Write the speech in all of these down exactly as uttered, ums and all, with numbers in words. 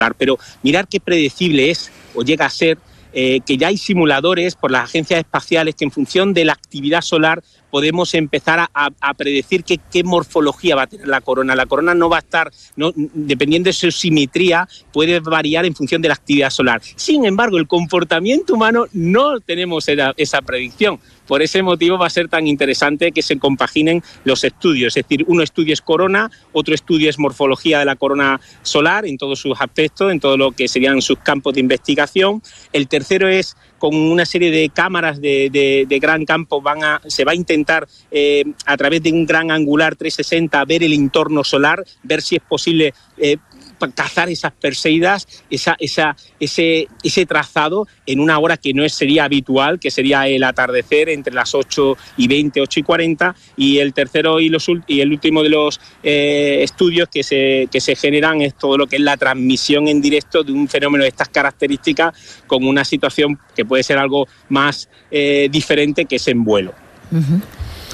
Pero mirar qué predecible es o llega a ser eh, que ya hay simuladores por las agencias espaciales que en función de la actividad solar podemos empezar a, a, a predecir qué, qué morfología va a tener la corona. La corona no va a estar, no, dependiendo de su simetría, puede variar en función de la actividad solar. Sin embargo, el comportamiento humano no tenemos esa, esa predicción. Por ese motivo va a ser tan interesante que se compaginen los estudios. Es decir, uno estudio es corona, otro estudio es morfología de la corona solar en todos sus aspectos, en todo lo que serían sus campos de investigación. El tercero es con una serie de cámaras de, de, de gran campo, van a, se va a intentar eh, a través de un gran angular trescientos sesenta ver el entorno solar, ver si es posible eh, cazar esas Perseidas, esa, esa, ese, ese trazado en una hora que no sería habitual, que sería el atardecer entre las ocho y veinte, ocho y cuarenta, y el tercero y, los, y el último de los eh, estudios que se, que se generan es todo lo que es la transmisión en directo de un fenómeno de estas características con una situación que puede ser algo más eh, diferente, que es en vuelo. Uh-huh.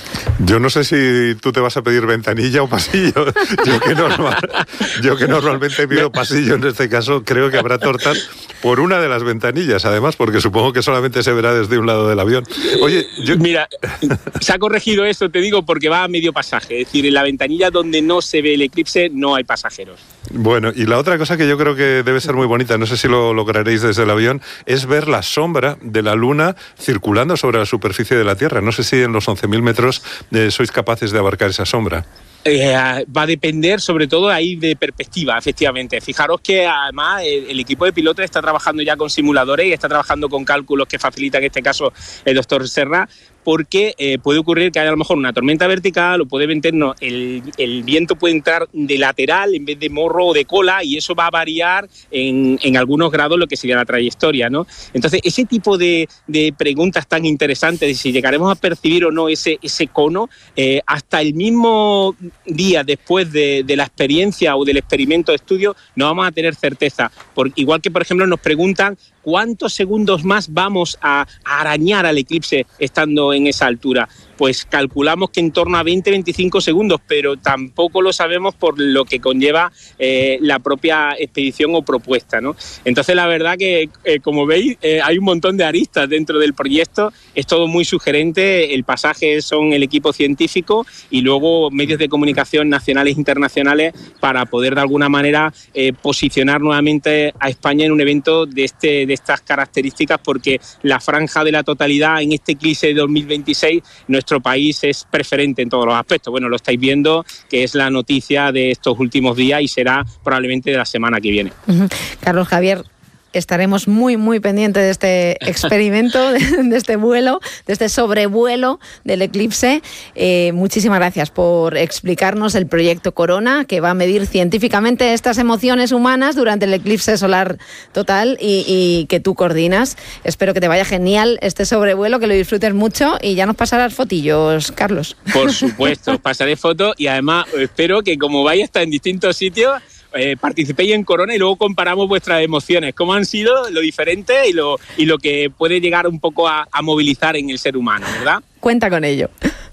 Yo no sé si tú te vas a pedir ventanilla o pasillo. Yo que, normal, yo que normalmente pido pasillo, en este caso creo que habrá tortas por una de las ventanillas, además, porque supongo que solamente se verá desde un lado del avión. Oye, yo... Mira, se ha corregido eso, te digo, porque va a medio pasaje. Es decir, en la ventanilla donde no se ve el eclipse no hay pasajeros. Bueno, y la otra cosa que yo creo que debe ser muy bonita, no sé si lo lograréis desde el avión, es ver la sombra de la Luna circulando sobre la superficie de la Tierra. No sé si en los once mil metros eh, sois capaces de abarcar esa sombra. Eh, va a depender sobre todo ahí de perspectiva, efectivamente. Fijaros que además el, el equipo de pilotos está trabajando ya con simuladores y está trabajando con cálculos que facilita en este caso el doctor Serra, porque eh, puede ocurrir que haya a lo mejor una tormenta vertical o puede venternos, el, el viento puede entrar de lateral en vez de morro o de cola, y eso va a variar en, en algunos grados lo que sería la trayectoria, ¿no? Entonces, ese tipo de, de preguntas tan interesantes de si llegaremos a percibir o no ese, ese cono, eh, hasta el mismo día después de, de la experiencia o del experimento de estudio no vamos a tener certeza. Por, igual que, por ejemplo, nos preguntan ¿cuántos segundos más vamos a, a arañar al eclipse estando en esa altura? Pues calculamos que en torno a veinte a veinticinco segundos, pero tampoco lo sabemos por lo que conlleva eh, la propia expedición o propuesta, ¿no? Entonces, la verdad que, eh, como veis, eh, hay un montón de aristas dentro del proyecto, es todo muy sugerente, el pasaje son el equipo científico y luego medios de comunicación nacionales e internacionales para poder de alguna manera eh, posicionar nuevamente a España en un evento de, este, de estas características, porque la franja de la totalidad en este eclipse de dos mil veintiséis no es nuestro país es preferente en todos los aspectos. Bueno, lo estáis viendo, que es la noticia de estos últimos días y será probablemente de la semana que viene. Uh-huh. Carlos Javier, estaremos muy, muy pendientes de este experimento, de, de este vuelo, de este sobrevuelo del eclipse. Eh, muchísimas gracias por explicarnos el proyecto Corona, que va a medir científicamente estas emociones humanas durante el eclipse solar total y, y que tú coordinas. Espero que te vaya genial este sobrevuelo, que lo disfrutes mucho y ya nos pasarás fotillos, Carlos. Por supuesto, os pasaré fotos y además espero que como vais a estar en distintos sitios, Eh, participéis en Corona y luego comparamos vuestras emociones, cómo han sido, lo diferente y lo, y lo que puede llegar un poco a, a movilizar en el ser humano, ¿verdad? Cuenta con ello.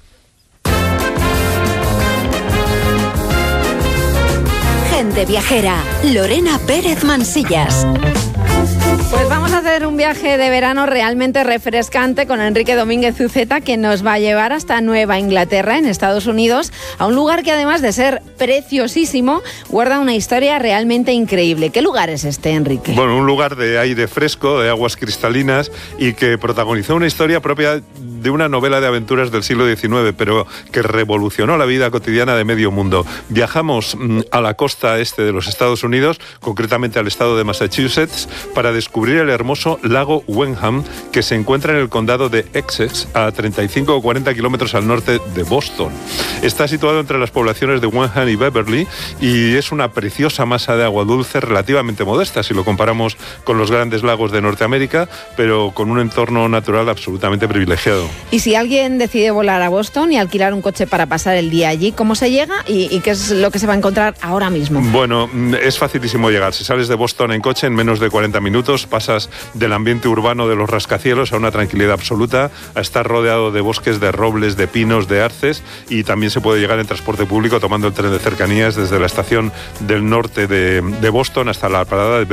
Gente viajera, Lorena Pérez Mansillas. Pues vamos a hacer un viaje de verano realmente refrescante con Enrique Domínguez Uceta, que nos va a llevar hasta Nueva Inglaterra, en Estados Unidos, a un lugar que además de ser preciosísimo, guarda una historia realmente increíble. ¿Qué lugar es este, Enrique? Bueno, un lugar de aire fresco, de aguas cristalinas y que protagonizó una historia propia de una novela de aventuras del siglo diecinueve, pero que revolucionó la vida cotidiana de medio mundo. Viajamos mmm, a la costa este de los Estados Unidos, concretamente al estado de Massachusetts, para descubrir el hermoso lago Wenham, que se encuentra en el condado de Essex, a treinta y cinco o cuarenta kilómetros al norte de Boston. Está situado entre las poblaciones de Wenham y Beverly y es una preciosa masa de agua dulce relativamente modesta si lo comparamos con los grandes lagos de Norteamérica, pero con un entorno natural absolutamente privilegiado. Y si alguien decide volar a Boston y alquilar un coche para pasar el día allí, ¿cómo se llega y, y qué es lo que se va a encontrar ahora mismo? Bueno, es facilísimo llegar. Si sales de Boston en coche, en menos de cuarenta minutos pasas del ambiente urbano de los rascacielos a una tranquilidad absoluta, a estar rodeado de bosques de robles, de pinos, de arces, y también se puede llegar en transporte público tomando el tren de cercanías desde la estación del norte de, de Boston hasta la parada de